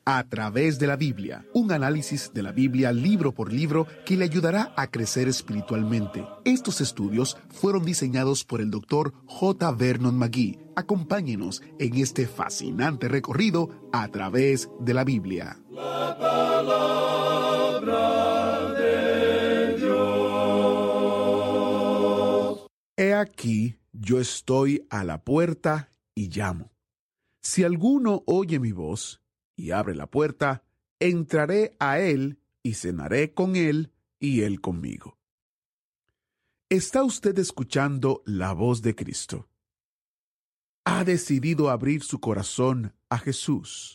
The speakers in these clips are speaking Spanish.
A través de la Biblia, un análisis de la Biblia libro por libro que le ayudará a crecer espiritualmente. Estos estudios fueron diseñados por el Dr. J. Vernon McGee. Acompáñenos en este fascinante recorrido a través de la Biblia. La palabra de Dios. He aquí, yo estoy a la puerta y llamo. Si alguno oye mi voz y abre la puerta, entraré a él y cenaré con él y él conmigo. ¿Está usted escuchando la voz de Cristo? ¿Ha decidido abrir su corazón a Jesús?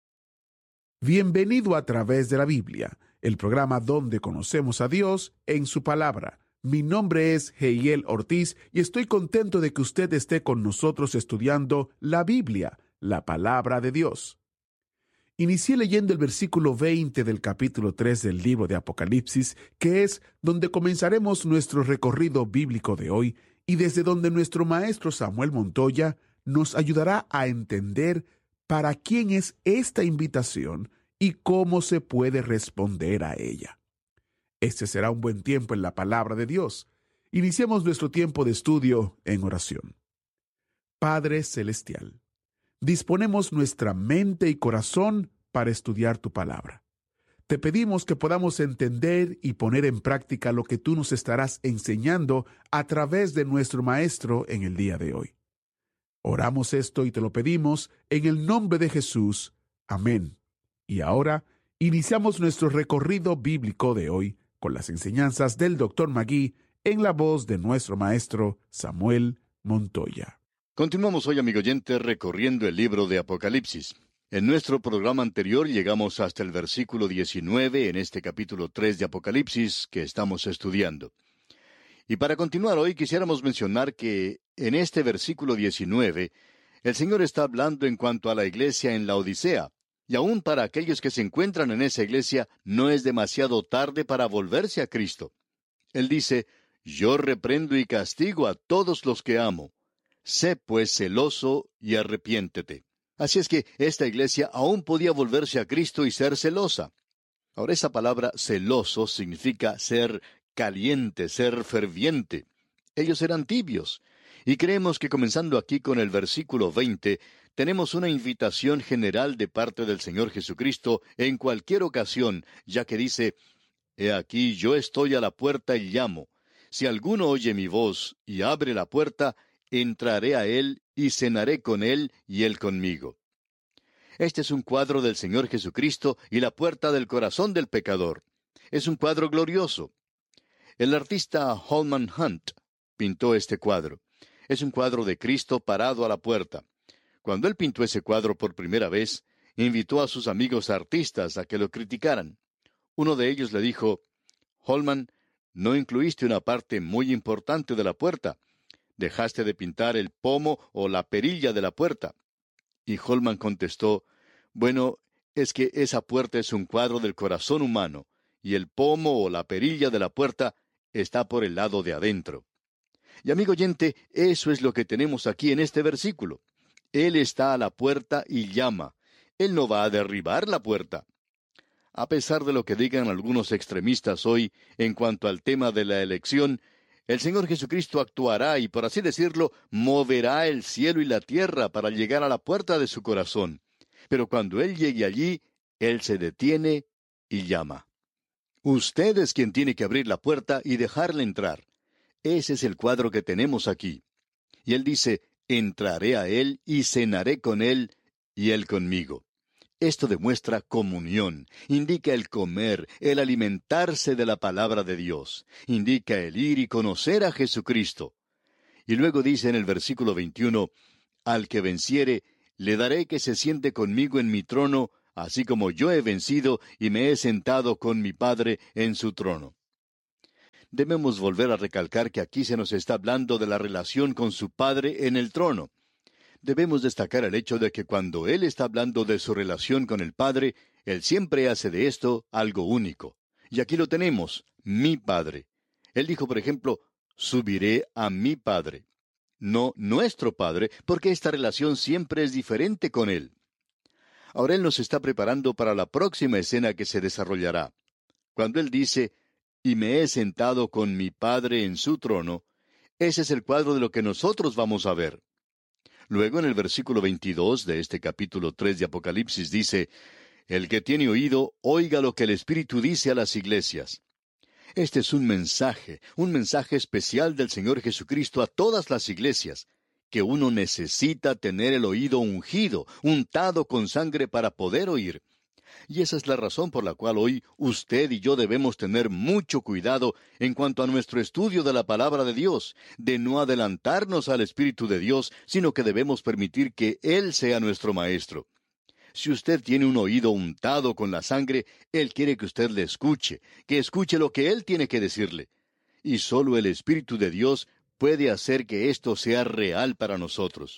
Bienvenido a través de la Biblia, el programa donde conocemos a Dios en su palabra. Mi nombre es Heiel Ortiz y estoy contento de que usted esté con nosotros estudiando la Biblia, la palabra de Dios. Inicié leyendo el versículo 20 del capítulo 3 del libro de Apocalipsis, que es donde comenzaremos nuestro recorrido bíblico de hoy y desde donde nuestro maestro Samuel Montoya nos ayudará a entender para quién es esta invitación y cómo se puede responder a ella. Este será un buen tiempo en la palabra de Dios. Iniciemos nuestro tiempo de estudio en oración. Padre Celestial, disponemos nuestra mente y corazón para estudiar tu palabra. Te pedimos que podamos entender y poner en práctica lo que tú nos estarás enseñando a través de nuestro Maestro en el día de hoy. Oramos esto y te lo pedimos en el nombre de Jesús. Amén. Y ahora iniciamos nuestro recorrido bíblico de hoy con las enseñanzas del Dr. McGee en la voz de nuestro Maestro Samuel Montoya. Continuamos hoy, amigo oyente, recorriendo el libro de Apocalipsis. En nuestro programa anterior llegamos hasta el versículo 19 en este capítulo 3 de Apocalipsis que estamos estudiando. Y para continuar hoy quisiéramos mencionar que en este versículo 19 el Señor está hablando en cuanto a la iglesia en la Odisea. Y aún para aquellos que se encuentran en esa iglesia no es demasiado tarde para volverse a Cristo. Él dice, yo reprendo y castigo a todos los que amo. Sé pues celoso y arrepiéntete. Así es que esta iglesia aún podía volverse a Cristo y ser celosa. Ahora esa palabra celoso significa ser caliente, ser ferviente. Ellos eran tibios. Y creemos que comenzando aquí con el versículo 20, tenemos una invitación general de parte del Señor Jesucristo en cualquier ocasión, ya que dice, He aquí yo estoy a la puerta y llamo. Si alguno oye mi voz y abre la puerta, entraré a él y cenaré con él y él conmigo. Este es un cuadro del Señor Jesucristo y la puerta del corazón del pecador. Es un cuadro glorioso. El artista Holman Hunt pintó este cuadro. Es un cuadro de Cristo parado a la puerta. Cuando él pintó ese cuadro por primera vez, invitó a sus amigos artistas a que lo criticaran. Uno de ellos le dijo, Holman, no incluiste una parte muy importante de la puerta. Dejaste de pintar el pomo o la perilla de la puerta. Y Holman contestó, bueno, es que esa puerta es un cuadro del corazón humano, y el pomo o la perilla de la puerta está por el lado de adentro. Y amigo oyente, eso es lo que tenemos aquí en este versículo. Él está a la puerta y llama. Él no va a derribar la puerta. A pesar de lo que digan algunos extremistas hoy en cuanto al tema de la elección, el Señor Jesucristo actuará y, por así decirlo, moverá el cielo y la tierra para llegar a la puerta de su corazón. Pero cuando Él llegue allí, Él se detiene y llama. Usted es quien tiene que abrir la puerta y dejarle entrar. Ese es el cuadro que tenemos aquí. Y Él dice, entraré a Él y cenaré con Él y Él conmigo. Esto demuestra comunión, indica el comer, el alimentarse de la palabra de Dios, indica el ir y conocer a Jesucristo. Y luego dice en el versículo 21, al que venciere, le daré que se siente conmigo en mi trono, así como yo he vencido y me he sentado con mi Padre en su trono. Debemos volver a recalcar que aquí se nos está hablando de la relación con su Padre en el trono. Debemos destacar el hecho de que cuando Él está hablando de su relación con el Padre, Él siempre hace de esto algo único. Y aquí lo tenemos, mi Padre. Él dijo, por ejemplo, subiré a mi Padre. No nuestro Padre, porque esta relación siempre es diferente con Él. Ahora Él nos está preparando para la próxima escena que se desarrollará. Cuando Él dice, y me he sentado con mi Padre en su trono, ese es el cuadro de lo que nosotros vamos a ver. Luego en el versículo 22 de este capítulo 3 de Apocalipsis dice, el que tiene oído, oiga lo que el Espíritu dice a las iglesias. Este es un mensaje especial del Señor Jesucristo a todas las iglesias, que uno necesita tener el oído ungido, untado con sangre para poder oír. Y esa es la razón por la cual hoy usted y yo debemos tener mucho cuidado en cuanto a nuestro estudio de la palabra de Dios, de no adelantarnos al Espíritu de Dios, sino que debemos permitir que Él sea nuestro Maestro. Si usted tiene un oído untado con la sangre, Él quiere que usted le escuche, que escuche lo que Él tiene que decirle. Y solo el Espíritu de Dios puede hacer que esto sea real para nosotros.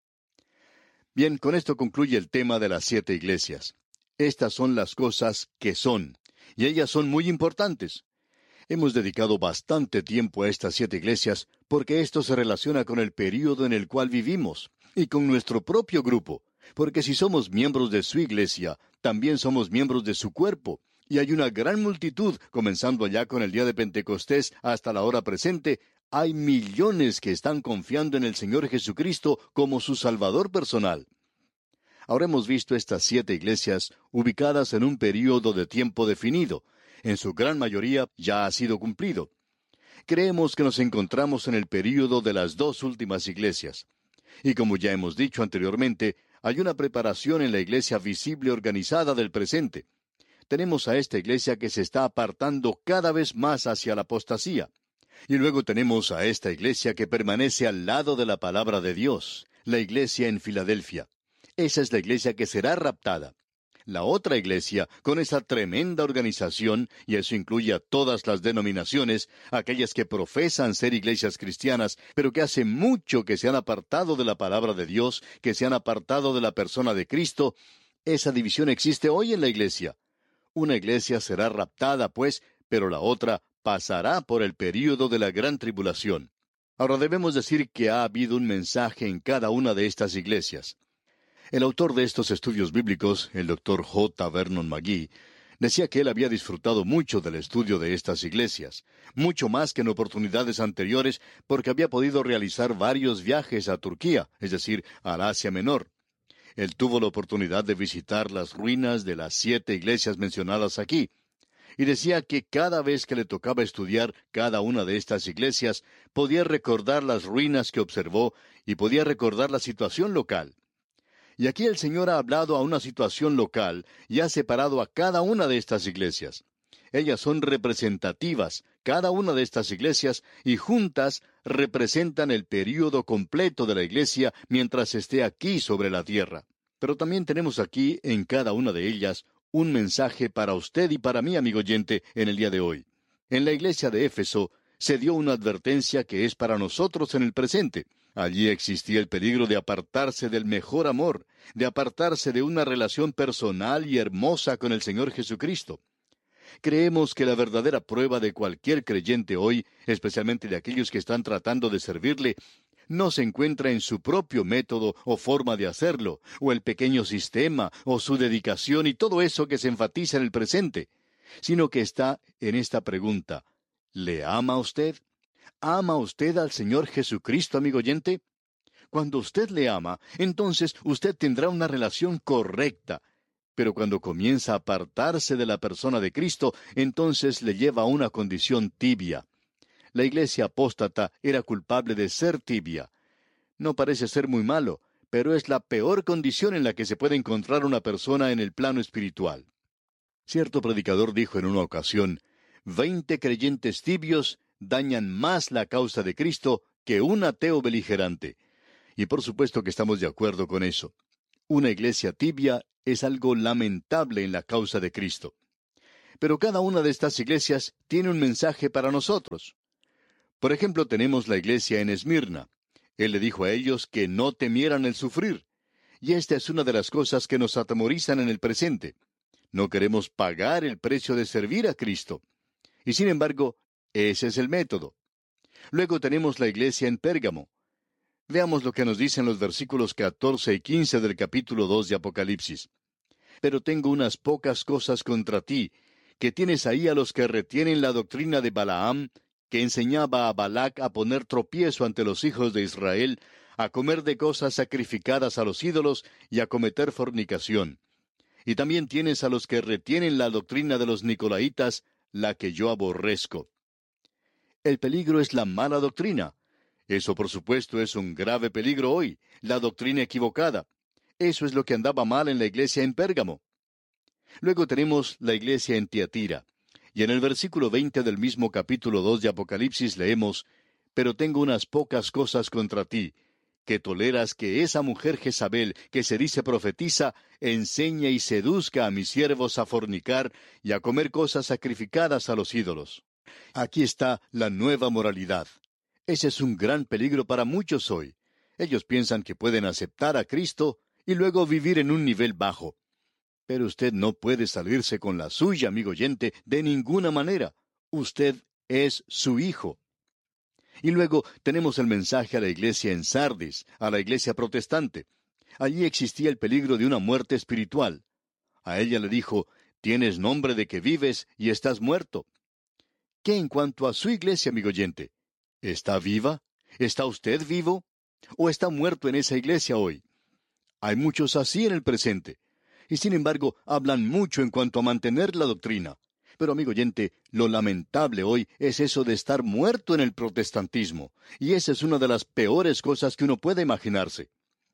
Bien, con esto concluye el tema de las 7 iglesias. Estas son las cosas que son, y ellas son muy importantes. Hemos dedicado bastante tiempo a estas 7 iglesias porque esto se relaciona con el período en el cual vivimos y con nuestro propio grupo, porque si somos miembros de su iglesia, también somos miembros de su cuerpo, y hay una gran multitud, comenzando allá con el día de Pentecostés hasta la hora presente. Hay millones que están confiando en el Señor Jesucristo como su Salvador personal. Ahora hemos visto estas 7 iglesias ubicadas en un período de tiempo definido. En su gran mayoría ya ha sido cumplido. Creemos que nos encontramos en el período de las 2 últimas iglesias. Y como ya hemos dicho anteriormente, hay una preparación en la iglesia visible organizada del presente. Tenemos a esta iglesia que se está apartando cada vez más hacia la apostasía. Y luego tenemos a esta iglesia que permanece al lado de la palabra de Dios, la iglesia en Filadelfia. Esa es la iglesia que será raptada. La otra iglesia, con esa tremenda organización, y eso incluye a todas las denominaciones, aquellas que profesan ser iglesias cristianas, pero que hace mucho que se han apartado de la palabra de Dios, que se han apartado de la persona de Cristo, esa división existe hoy en la iglesia. Una iglesia será raptada, pues, pero la otra pasará por el período de la gran tribulación. Ahora debemos decir que ha habido un mensaje en cada una de estas iglesias. El autor de estos estudios bíblicos, el Dr. J. Vernon McGee, decía que él había disfrutado mucho del estudio de estas iglesias, mucho más que en oportunidades anteriores, porque había podido realizar varios viajes a Turquía, es decir, al Asia Menor. Él tuvo la oportunidad de visitar las ruinas de las 7 iglesias mencionadas aquí, y decía que cada vez que le tocaba estudiar cada una de estas iglesias, podía recordar las ruinas que observó y podía recordar la situación local. Y aquí el Señor ha hablado a una situación local y ha separado a cada una de estas iglesias. Ellas son representativas, cada una de estas iglesias, y juntas representan el período completo de la iglesia mientras esté aquí sobre la tierra. Pero también tenemos aquí, en cada una de ellas, un mensaje para usted y para mí, amigo oyente, en el día de hoy. En la iglesia de Éfeso se dio una advertencia que es para nosotros en el presente. Allí existía el peligro de apartarse del mejor amor, de apartarse de una relación personal y hermosa con el Señor Jesucristo. Creemos que la verdadera prueba de cualquier creyente hoy, especialmente de aquellos que están tratando de servirle, no se encuentra en su propio método o forma de hacerlo, o el pequeño sistema, o su dedicación y todo eso que se enfatiza en el presente, sino que está en esta pregunta: ¿le ama usted? ¿Ama usted al Señor Jesucristo, amigo oyente? Cuando usted le ama, entonces usted tendrá una relación correcta. Pero cuando comienza a apartarse de la persona de Cristo, entonces le lleva a una condición tibia. La iglesia apóstata era culpable de ser tibia. No parece ser muy malo, pero es la peor condición en la que se puede encontrar una persona en el plano espiritual. Cierto predicador dijo en una ocasión: 20 creyentes tibios dañan más la causa de Cristo que un ateo beligerante. Y por supuesto que estamos de acuerdo con eso. Una iglesia tibia es algo lamentable en la causa de Cristo. Pero cada una de estas iglesias tiene un mensaje para nosotros. Por ejemplo, tenemos la iglesia en Esmirna. Él le dijo a ellos que no temieran el sufrir. Y esta es una de las cosas que nos atemorizan en el presente. No queremos pagar el precio de servir a Cristo. Y sin embargo, ese es el método. Luego tenemos la iglesia en Pérgamo. Veamos lo que nos dicen los versículos 14 y 15 del capítulo 2 de Apocalipsis. Pero tengo unas pocas cosas contra ti, que tienes ahí a los que retienen la doctrina de Balaam, que enseñaba a Balac a poner tropiezo ante los hijos de Israel, a comer de cosas sacrificadas a los ídolos y a cometer fornicación. Y también tienes a los que retienen la doctrina de los Nicolaitas, la que yo aborrezco. El peligro es la mala doctrina. Eso, por supuesto, es un grave peligro hoy, la doctrina equivocada. Eso es lo que andaba mal en la iglesia en Pérgamo. Luego tenemos la iglesia en Tiatira. Y en el versículo 20 del mismo capítulo 2 de Apocalipsis leemos, «Pero tengo unas pocas cosas contra ti, que toleras que esa mujer Jezabel, que se dice profetiza, enseñe y seduzca a mis siervos a fornicar y a comer cosas sacrificadas a los ídolos». Aquí está la nueva moralidad. Ese es un gran peligro para muchos hoy. Ellos piensan que pueden aceptar a Cristo y luego vivir en un nivel bajo. Pero usted no puede salirse con la suya, amigo oyente, de ninguna manera. Usted es su hijo. Y luego tenemos el mensaje a la iglesia en Sardis, a la iglesia protestante. Allí existía el peligro de una muerte espiritual. A ella le dijo, «Tienes nombre de que vives y estás muerto». ¿Qué en cuanto a su iglesia, amigo oyente? ¿Está viva? ¿Está usted vivo? ¿O está muerto en esa iglesia hoy? Hay muchos así en el presente. Y sin embargo, hablan mucho en cuanto a mantener la doctrina. Pero, amigo oyente, lo lamentable hoy es eso de estar muerto en el protestantismo. Y esa es una de las peores cosas que uno puede imaginarse.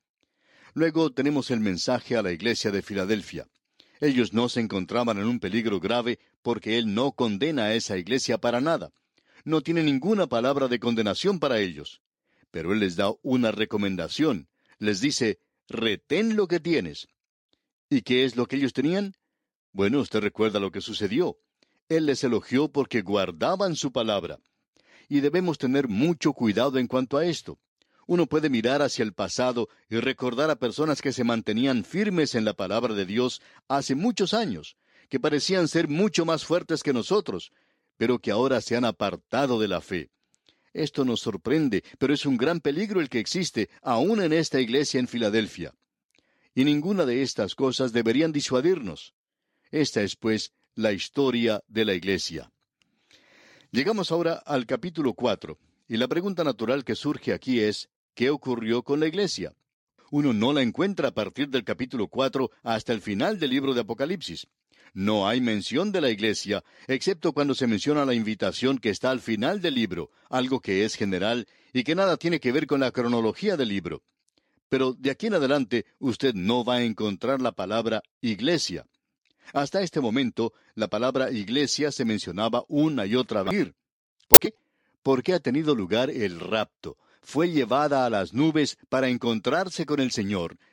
Luego tenemos el mensaje a la iglesia de Filadelfia. Ellos no se encontraban en un peligro grave porque Él no condena a esa iglesia para nada. No tiene ninguna palabra de condenación para ellos. Pero Él les da una recomendación. Les dice, retén lo que tienes. ¿Y qué es lo que ellos tenían? Bueno, usted recuerda lo que sucedió. Él les elogió porque guardaban su palabra. Y debemos tener mucho cuidado en cuanto a esto. Uno puede mirar hacia el pasado y recordar a personas que se mantenían firmes en la palabra de Dios hace muchos años, que parecían ser mucho más fuertes que nosotros, pero que ahora se han apartado de la fe. Esto nos sorprende, pero es un gran peligro el que existe aún en esta iglesia en Filadelfia. Y ninguna de estas cosas deberían disuadirnos. Esta es, pues, la historia de la iglesia. Llegamos ahora al capítulo 4, y la pregunta natural que surge aquí es, ¿qué ocurrió con la iglesia? Uno no la encuentra a partir del capítulo 4 hasta el final del libro de Apocalipsis. No hay mención de la iglesia, excepto cuando se menciona la invitación que está al final del libro, algo que es general y que nada tiene que ver con la cronología del libro. Pero de aquí en adelante usted no va a encontrar la palabra iglesia. Hasta este momento, la palabra iglesia se mencionaba una y otra vez. ¿Por qué? Porque ha tenido lugar el rapto. Fue llevada a las nubes para encontrarse con el Señor,